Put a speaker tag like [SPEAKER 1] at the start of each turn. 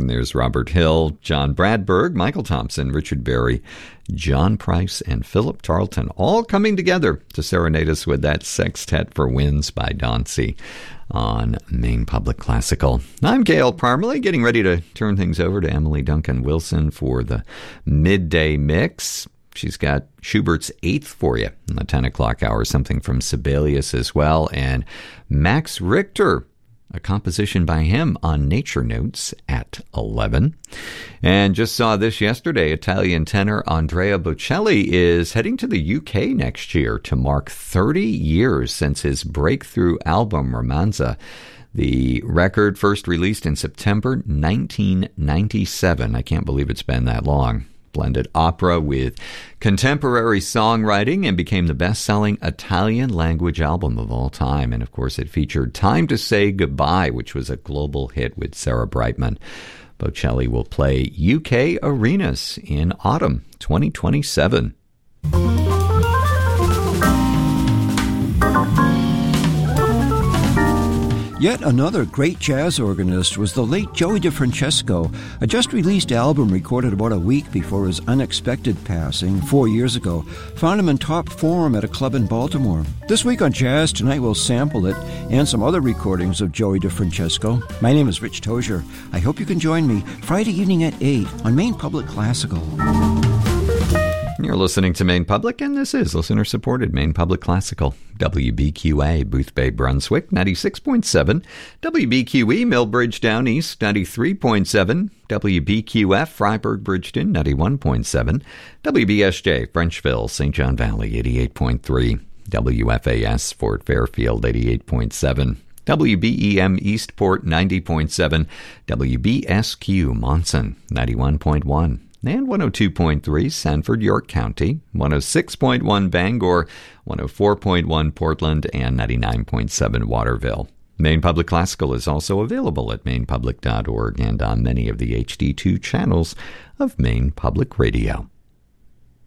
[SPEAKER 1] And there's Robert Hill, John Bradberg, Michael Thompson, Richard Berry, John Price, and Philip Tarleton, all coming together to serenade us with that Sextet for Winds by Dauncey on Maine Public Classical. I'm Gail Parmalee, getting ready to turn things over to Emily Duncan Wilson for the midday mix. She's got Schubert's Eighth for you in the 10 o'clock hour, something from Sibelius as well, and Max Richter, a composition by him on Nature Notes at 11. And just saw this yesterday, Italian tenor Andrea Bocelli is heading to the UK next year to mark 30 years since his breakthrough album, Romanza. The record first released in September 1997. I can't believe it's been that long. Blended opera with contemporary songwriting and became the best-selling Italian-language album of all time. And, of course, it featured Time to Say Goodbye, which was a global hit with Sarah Brightman. Bocelli will play UK arenas in autumn 2027.
[SPEAKER 2] Yet another great jazz organist was the late Joey DeFrancesco, a just-released album recorded about a week before his unexpected passing 4 years ago found him in top form at a club in Baltimore. This week on Jazz Tonight we'll sample it and some other recordings of Joey DeFrancesco. My name is Rich Tozier. I hope you can join me Friday evening at 8 on Maine Public Classical.
[SPEAKER 1] You're listening to Maine Public, and this is listener-supported Maine Public Classical. WBQA, Boothbay, Brunswick, 96.7. WBQE, Millbridge, Down East, 93.7. WBQF, Freiburg, Bridgeton, 91.7. WBSJ, Frenchville, St. John Valley, 88.3. WFAS, Fort Fairfield, 88.7. WBEM Eastport, 90.7. WBSQ, Monson, 91.1. And 102.3 Sanford, York County, 106.1 Bangor, 104.1 Portland, and 99.7 Waterville. Maine Public Classical is also available at mainepublic.org and on many of the HD2 channels of Maine Public Radio.